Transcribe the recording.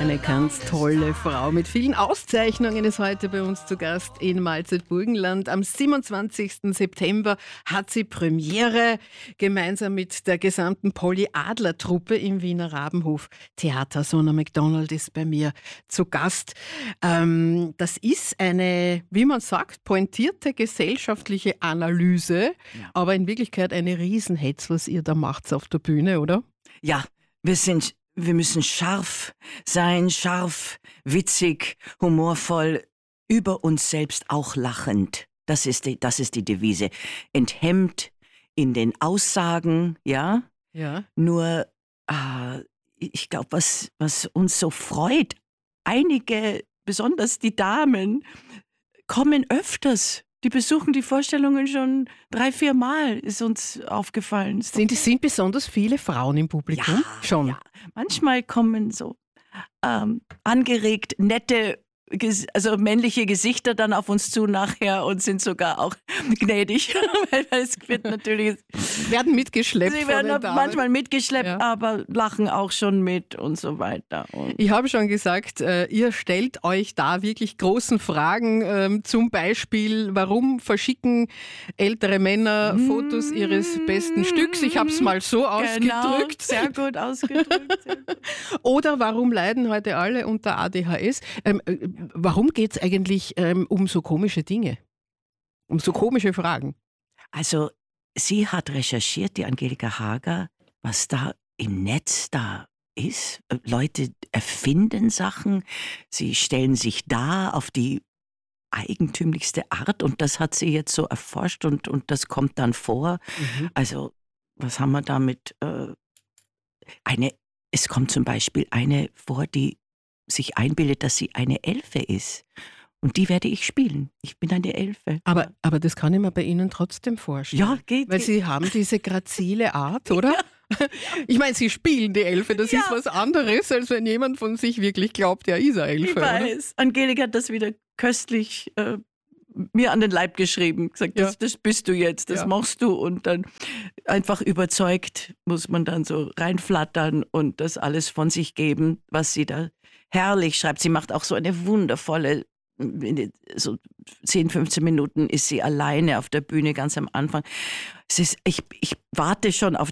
Eine ganz tolle Frau mit vielen Auszeichnungen ist heute bei uns zu Gast in Malzert-Burgenland. Am 27. September hat sie Premiere gemeinsam mit der gesamten Polly-Adler-Truppe im Wiener Rabenhof Theater. Sona MacDonald ist bei mir zu Gast. Das ist eine, wie man sagt, pointierte gesellschaftliche Analyse, aber in Wirklichkeit eine Riesenhetz, was ihr da macht auf der Bühne, oder? Ja, wir müssen scharf sein, scharf, witzig, humorvoll, über uns selbst auch lachend. Das ist die Devise. Enthemmt in den Aussagen, ja. Nur, ich glaube, was uns so freut, einige, besonders die Damen, kommen öfters. Die besuchen die Vorstellungen schon 3-4 Mal, ist uns aufgefallen. Sind besonders viele Frauen im Publikum? Ja, schon. Ja. Manchmal kommen so angeregt, nette, also männliche Gesichter dann auf uns zu nachher und sind sogar auch gnädig, weil es wird natürlich... Werden mitgeschleppt. Sie werden manchmal mitgeschleppt, aber lachen auch schon mit und so weiter. Und ich habe schon gesagt, ihr stellt euch da wirklich großen Fragen, zum Beispiel, warum verschicken ältere Männer Fotos ihres besten Stücks? Ich habe es mal so ausgedrückt. Sehr gut ausgedrückt. Sehr gut. Oder warum leiden heute alle unter ADHS? Warum geht es eigentlich um so komische Dinge? Um so komische Fragen? Also, sie hat recherchiert, die Angelika Hager, was da im Netz da ist. Leute erfinden Sachen, sie stellen sich dar auf die eigentümlichste Art und das hat sie jetzt so erforscht und das kommt dann vor. Also, was haben wir damit? Es kommt zum Beispiel eine vor, die sich einbildet, dass sie eine Elfe ist. Und die werde ich spielen. Ich bin eine Elfe. Aber das kann ich mir bei Ihnen trotzdem vorstellen. Ja, geht. Weil Sie haben diese grazile Art, oder? Ja. Ich meine, Sie spielen die Elfe. Das ist was anderes, als wenn jemand von sich wirklich glaubt, er ist eine Elfe. Ich weiß. Oder? Angelika hat das wieder köstlich mir an den Leib geschrieben. Gesagt, das bist du jetzt, das machst du. Und dann einfach überzeugt muss man dann so reinflattern und das alles von sich geben, was sie da herrlich schreibt. Sie macht auch so eine wundervolle, so 10-15 Minuten ist sie alleine auf der Bühne ganz am Anfang. Ich warte schon auf